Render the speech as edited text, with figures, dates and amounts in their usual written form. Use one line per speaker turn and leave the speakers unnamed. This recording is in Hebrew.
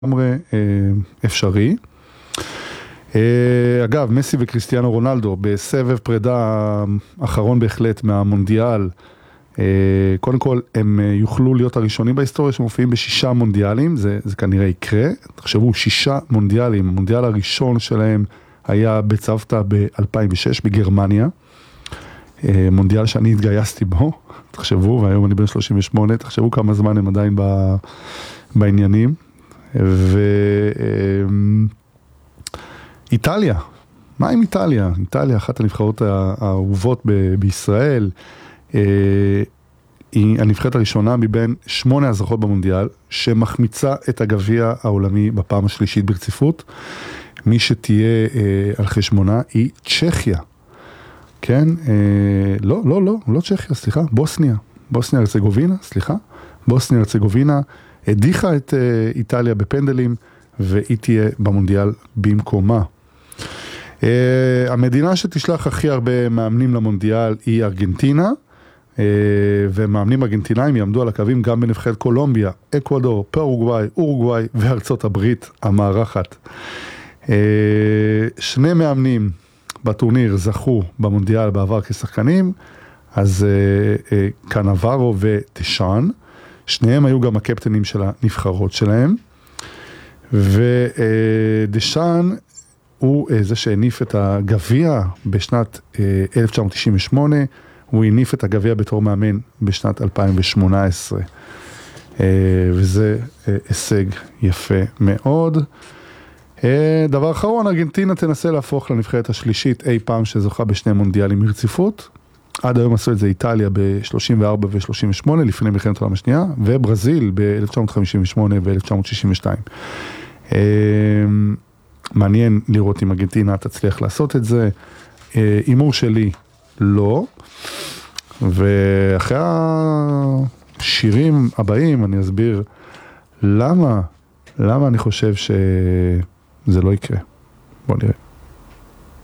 לגמרי אפשרי. אגב, מסי וקריסטיאנו רונלדו בסבב פרידה אחרון בהחלט מהמונדיאל, קודם כל הם יוכלו להיות הראשונים בהיסטוריה שמופיעים בשישה מונדיאלים, זה כנראה יקרה. תחשבו, 6 מונדיאלים, המונדיאל הראשון שלהם היה בצוותא ב-2006 בגרמניה, מונדיאל שאני התגייסתי בו, תחשבו, והיום אני בן 38, תחשבו כמה זמן הם עדיין בעניינים. איטליה, מה עם איטליה? איטליה, אחת הנבחרות האהובות בישראל, היא הנבחרת הראשונה מבין 8 הזוכות במונדיאל, שמחמיצה את הגביע העולמי בפעם השלישית ברציפות. מי שתהיה על חשבונה היא צ'כיה. כן? לא צ'כיה, סליחה, בוסניה הרצגובינה, בוסניה הרצגובינה, הדיחה את איטליה בפנדלים, והיא תהיה במונדיאל במקומה. המדינה שתשלח הכי הרבה מאמנים למונדיאל היא ארגנטינה, ומאמנים ארגנטינאים יעמדו על הקווים גם בנבחרת קולומביה, אקוודור, פרגוואי, אורוגוואי וארצות הברית המארחת. 2 מאמנים בטורניר זכו במונדיאל בעבר כשחקנים, אז קנברו ודשאן, שניהם היו גם הקפטנים של הנבחרות שלהם, ודשאן הוא זה שהניף את הגביע בשנת 1998, הוא הניף את הגביע בתור מאמן בשנת 2018, וזה הישג יפה מאוד. דבר אחרון, ארגנטינה תנסה להפוך לנבחרת השלישית אי פעם שזוכה ב2 מונדיאלים מרציפות. עד היום עשו את זה איטליה ב-34 ו-38 לפני מלחמת העולם השנייה, וברזיל ב-1958 ו-1962. מעניין לראות אם ארגנטינה תצליח לעשות את זה. אימור שלי לא, ואחרי השירים הבאים אני אסביר למה אני חושב שזה לא יקרה. בוא נראה.